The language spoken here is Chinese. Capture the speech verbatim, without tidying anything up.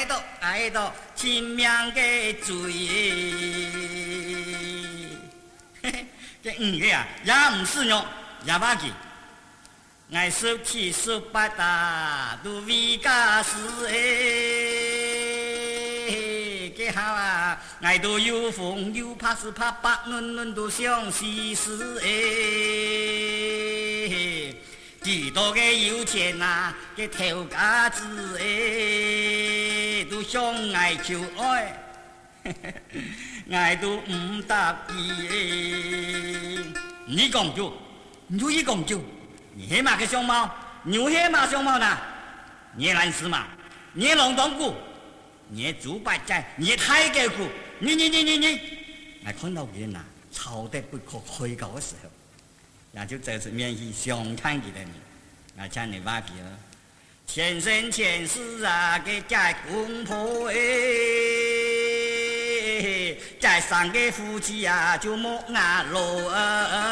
到爱到亲命嘅罪。这五个啊，也唔是肉，也把佢。爱十七十八大都为家事诶，几好啊！爱都有风有怕是怕白嫩嫩都想西施诶，几多个有钱呐，个头家子诶，都想爱求爱，爱都唔答意诶。你讲究，你一讲究。你黑马个熊猫，牛黑马熊猫呢？你蓝丝嘛？你龙洞骨，你猪八戒，你太监骨，你你你你你，我看到人呐，吵得不可开口的时候，也就这次面去相看佢哋你，我请你挖鼻了。前生前世啊，嘅家公婆诶，在上嘅夫妻啊，就莫牙路啊。